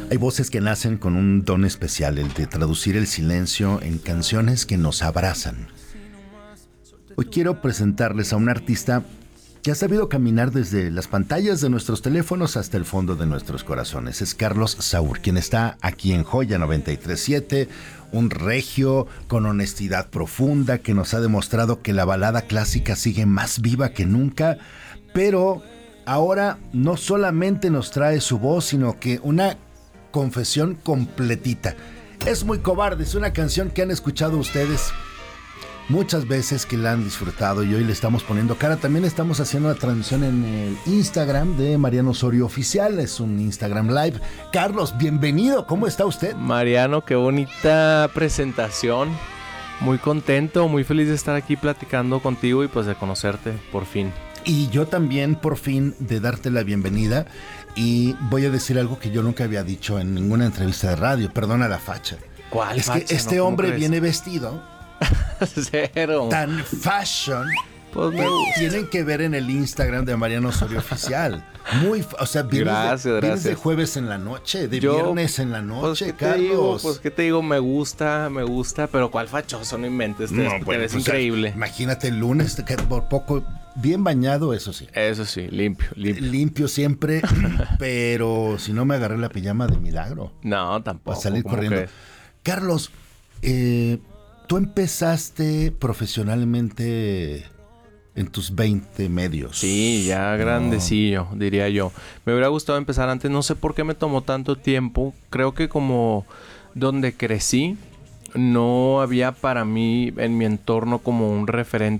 Hay voces que nacen con un don especial, el de traducir el silencio en canciones que nos abrazan. Hoy quiero presentarles a un artista que ha sabido caminar desde las pantallas de nuestros teléfonos hasta el fondo de nuestros corazones. Es Carlos Saúl, quien está aquí en Joya 93.7, un regio con honestidad profunda que nos ha demostrado que la balada clásica sigue más viva que nunca, pero ahora no solamente nos trae su voz, sino que una confesión completita. Es muy cobarde, es una canción que han escuchado ustedes muchas veces, que la han disfrutado, y hoy le estamos poniendo cara. También estamos haciendo la transmisión en el Instagram de Mariano Osorio Oficial. Es un Instagram Live. Carlos, bienvenido. ¿Cómo está usted? Mariano, qué bonita presentación. Muy contento, muy feliz de estar aquí platicando contigo y pues de conocerte por fin. Y yo también por fin de darte la bienvenida. Y voy a decir algo que yo nunca había dicho en ninguna entrevista de radio. Perdona la facha. ¿Cuál es facha? Que este hombre viene vestido Cero. tan fashion, pues que tienen que ver en el Instagram de Mariano Osorio Oficial. Muy, o sea, vienes de jueves en la noche, de viernes en la noche, pues, Carlos. ¿Qué te digo? Me gusta, pero ¿cuál fachoso? No inventes, te ves increíble. Imagínate el lunes, que por poco, bien bañado, eso sí. Eso sí, limpio. Limpio siempre, pero si no me agarré la pijama de milagro. No, tampoco. Para salir corriendo. Carlos, tú empezaste profesionalmente en tus 20 medios. Sí, ya grandecillo, diría yo. Me hubiera gustado empezar antes. No sé por qué me tomó tanto tiempo. Creo que como donde crecí, no había para mí en mi entorno como un referente